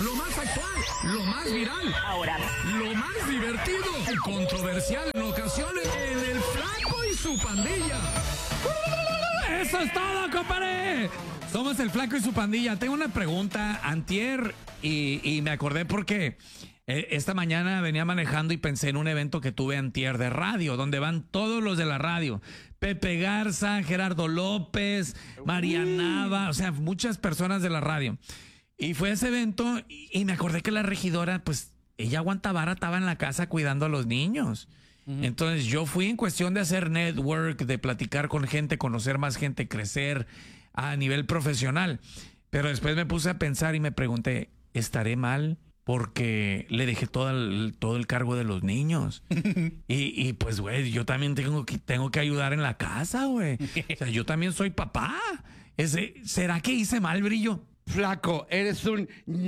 lo más actual, lo más viral, Ahora, lo más divertido y controversial en ocasiones en El Flaco y su Pandilla. ¡Eso es todo, compadre! Somos El Flaco y su Pandilla. Tengo una pregunta, antier, y me acordé porque esta mañana venía manejando y pensé en un evento que tuve antier de radio, donde van todos los de la radio. Pepe Garza, Gerardo López, María Nava, o sea, muchas personas de la radio. Y fue ese evento y me acordé que la regidora, pues, ella aguanta vara, estaba en la casa cuidando a los niños. Entonces yo fui en cuestión de hacer network, de platicar con gente, conocer más gente, crecer a nivel profesional. Pero después me puse a pensar y me pregunté, ¿estaré mal? Porque le dejé todo el cargo de los niños. y pues, güey, yo también tengo que ayudar en la casa, güey. O sea, yo también soy papá. ¿Será que hice mal, Brillo? Flaco, eres un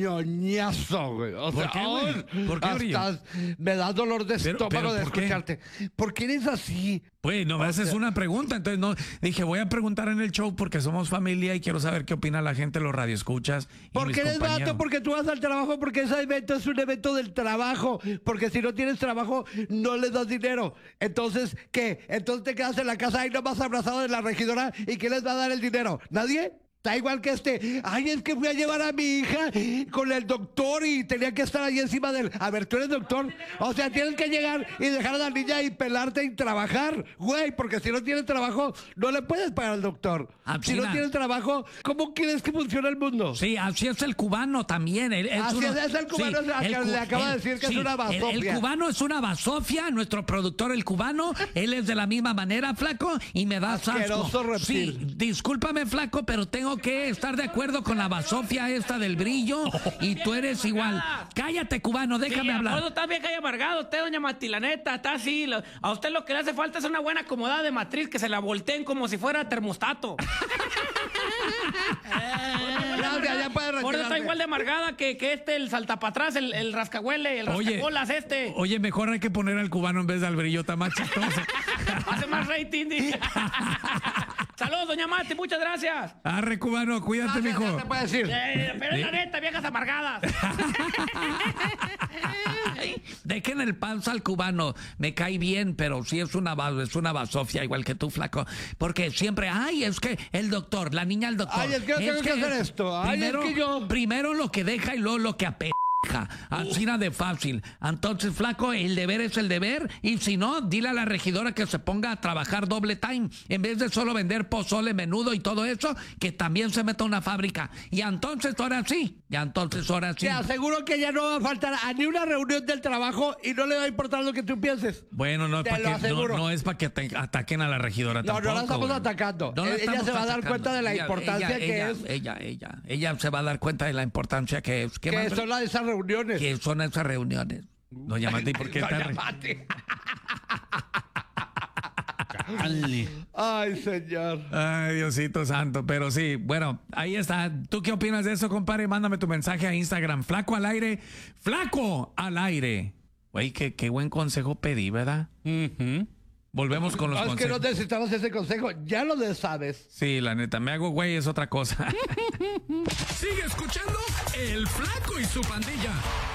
ñoñazo, güey. O sea, ¿Por qué, Brillo? Me da dolor de estómago de ¿por qué? escucharte. ¿Por qué eres así? Pues no me haces una pregunta, entonces no dije voy a preguntar en el show porque somos familia y quiero saber qué opina la gente, los radioescuchas. Porque eres vato, porque tú vas al trabajo, porque ese evento es un evento del trabajo. Porque si no tienes trabajo, no les das dinero. Entonces, ¿qué? Entonces te quedas en la casa ahí nomás abrazado de la regidora y ¿quién les va a dar el dinero? ¿Nadie? Está igual que ay, es que fui a llevar a mi hija con el doctor y tenía que estar ahí encima del... A ver, tú eres doctor, o sea, tienes que llegar y dejar a la niña y pelarte y trabajar, güey, porque si no tienes trabajo, no le puedes pagar al doctor. Si no tienes trabajo, ¿cómo quieres que funcione el mundo? Sí, así es el cubano también. Es el cubano, sí, le acaba de decir que es una basofia. El cubano es una basofia, nuestro productor, el cubano, él es de la misma manera, Flaco, y me da asqueroso asco. reptil. Sí, discúlpame, Flaco, pero tengo que estar de acuerdo con la basofia esta del Brillo y tú eres igual. Cállate, cubano, déjame hablar. Todo está bien que haya amargado usted, doña Mati, la neta, está así. A usted lo que le hace falta es una buena acomodada de matriz que se la volteen como si fuera termostato. Ya puede Ahora está retirarse. igual de amargada que el saltapatrás, el rascahuele, el rascacolas Oye, mejor hay que poner al cubano en vez de al Brillo, está más chistoso. Hace más rating. Saludos, doña Mati, muchas gracias. Arre, cubano, cuídate, Gracias, mijo. ya te puede decir. Pero la neta, viejas amargadas. Dejen el panza al cubano, me cae bien, pero sí es una basofia igual que tú, Flaco, porque siempre, es que el doctor, la niña el doctor. Ay, es que yo tengo que hacer esto. Primero lo que deja y luego lo que apega. Así de fácil. Entonces, Flaco, el deber es el deber. Y si no, dile a la regidora que se ponga a trabajar doble time. En vez de solo vender pozole, menudo y todo eso, que también se meta a una fábrica. Y entonces, ahora sí. Te aseguro que ya no va a faltar a ni una reunión del trabajo y no le va a importar lo que tú pienses. Bueno, no es para que ataquen a la regidora tampoco. No la estamos atacando. Ella se va a dar cuenta de la importancia que es. Ella se va a dar cuenta de la importancia que es. Que son esas reuniones. Que son esas reuniones. Doña Mati, ¿por qué Doña Mati. Ay, señor. Ay, Diosito santo. Pero sí, bueno, ahí está. ¿Tú qué opinas de eso, compadre? Mándame tu mensaje a Instagram. Flaco al aire. Flaco al aire. Güey, qué buen consejo pedí, ¿verdad? Volvemos con los consejos. Es que no necesitamos ese consejo. Ya lo sabes. Sí, la neta. Me hago güey, es otra cosa. Sigue escuchando El Flaco y su Pandilla.